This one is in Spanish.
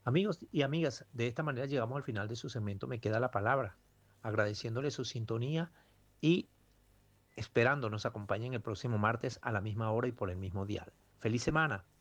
Amigos y amigas, de esta manera llegamos al final de su segmento Me queda la palabra, agradeciéndole su sintonía y esperando nos acompañen el próximo martes a la misma hora y por el mismo dial. ¡Feliz semana!